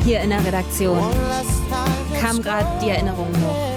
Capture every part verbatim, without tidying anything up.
hier in der Redaktion kam gerade die Erinnerung hoch.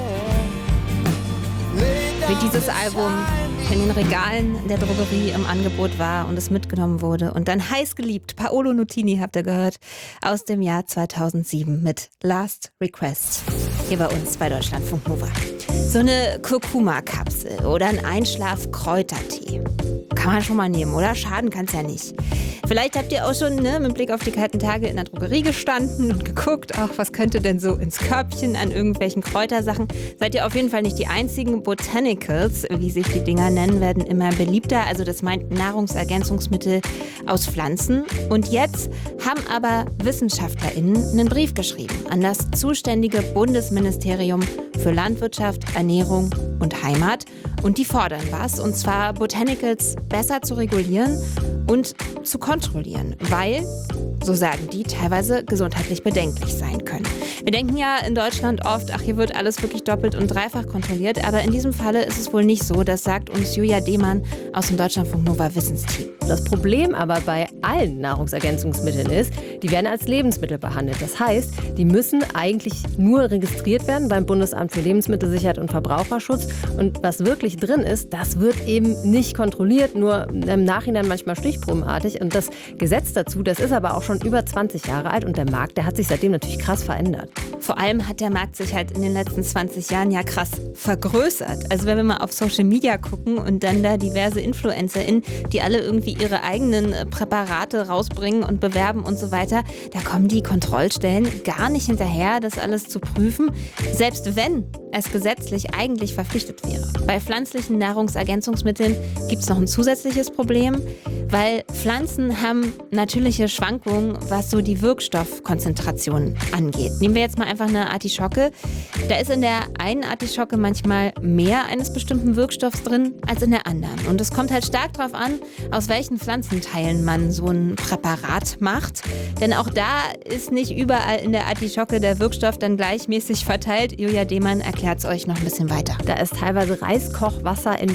Wie dieses Album in den Regalen der Drogerie im Angebot war und es mitgenommen wurde. Und dann heiß geliebt, Paolo Nutini habt ihr gehört, aus dem Jahr zweitausendsieben mit Last Request. Hier bei uns bei Deutschlandfunk Nova. So eine Kurkuma-Kapsel oder ein Einschlaf-Kräutertee. Kann man schon mal nehmen, oder? Schaden kann es ja nicht. Vielleicht habt ihr auch schon ne, mit Blick auf die kalten Tage in der Drogerie gestanden und geguckt, ach, was könnte denn so ins Körbchen an irgendwelchen Kräutersachen. Seid ihr auf jeden Fall nicht die einzigen. Botanicals, wie sich die Dinger nennen, werden immer beliebter. Also das meint Nahrungsergänzungsmittel aus Pflanzen. Und jetzt haben aber WissenschaftlerInnen einen Brief geschrieben an das zuständige Bundesministerium für Landwirtschaft, Ernährung und Heimat. Und die fordern was, und zwar Botanicals besser zu regulieren und zu kontrollieren, weil, so sagen die, teilweise gesundheitlich bedenklich sein können. Wir denken ja in Deutschland oft, ach, hier wird alles wirklich doppelt und dreifach kontrolliert, aber in diesem Falle ist es wohl nicht so. Das sagt uns Julia Demann aus dem Deutschlandfunk Nova Wissensteam. Das Problem aber bei allen Nahrungsergänzungsmitteln ist, die werden als Lebensmittel behandelt. Das heißt, die müssen eigentlich nur registriert werden beim Bundesamt für Lebensmittelsicherheit und Verbraucherschutz. Und was wirklich drin ist, das wird eben nicht kontrolliert, nur im Nachhinein manchmal stichprobenartig. Und das Gesetz dazu, das ist aber auch schon über zwanzig Jahre alt und der Markt, der hat sich seitdem natürlich krass verändert. Vor allem hat der Markt sich halt in den letzten zwanzig Jahren ja krass vergrößert. Also wenn wir mal auf Social Media gucken und dann da diverse InfluencerInnen, die alle irgendwie ihre eigenen Präparate rausbringen und bewerben und so weiter, da kommen die Kontrollstellen gar nicht hinterher, das alles zu prüfen, selbst wenn es gesetzlich eigentlich verpflichtet wäre. Bei pflanzlichen Nahrungsergänzungsmitteln gibt es noch ein zusätzliches Problem, weil Pflanzen haben natürliche Schwankungen, was so die Wirkstoffkonzentration angeht. Nehmen wir jetzt mal einfach eine Artischocke. Da ist in der einen Artischocke manchmal mehr eines bestimmten Wirkstoffs drin als in der anderen. Und es kommt halt stark darauf an, aus welchen Pflanzenteilen man so ein Präparat macht. Denn auch da ist nicht überall in der Artischocke der Wirkstoff dann gleichmäßig verteilt. Julia Demann erklärt es euch noch ein bisschen weiter. Da ist teilweise Reiskochwasser in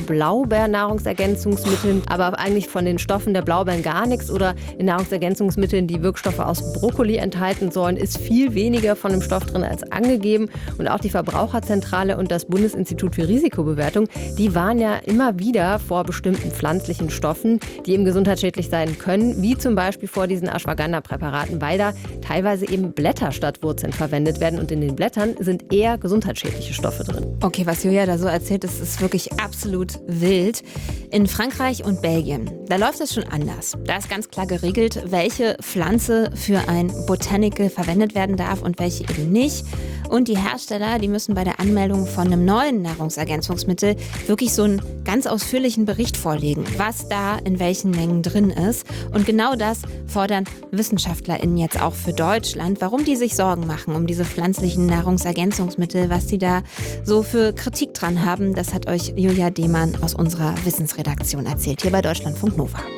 Blaubeernahrungsergänzungsmitteln, aber eigentlich von den Stoffen der Blaubeeren gar nichts. Oder in Nahrungsergänzungsmitteln, die Wirkstoffe aus Brokkoli enthalten sollen, ist viel weniger von dem Stoff drin als angegeben. Und auch die Verbraucherzentrale und das Bundesinstitut für Risikobewertung, die warnen ja immer wieder vor bestimmten pflanzlichen Stoffen, die eben gesundheitsschädlich sein können, wie zum Beispiel vor diesen Ashwagandha-Präparaten, weil da teilweise eben Blätter statt Wurzeln verwendet werden und in den Blättern sind eher gesundheitsschädliche Stoffe drin. Okay, was Julia da so erzählt, das ist wirklich absolut wild. In Frankreich und Belgien, da läuft es schon anders. Da ist ganz klar geregelt, welche Pflanze für ein Botanical verwendet werden darf und welche eben nicht. Und die Hersteller, die müssen bei der Anmeldung von einem neuen Nahrungsergänzungsmittel wirklich so einen ganz ausführlichen Bericht vorlegen, was da in welchen Mengen drin ist. Und genau das fordern WissenschaftlerInnen jetzt auch für Deutschland, warum die sich Sorgen machen um diese pflanzlichen Nahrungsergänzungsmittel, was die da so für Kritik dran haben. Das hat euch Julia Demann aus unserer Wissensredaktion erzählt, hier bei Deutschlandfunk Nova.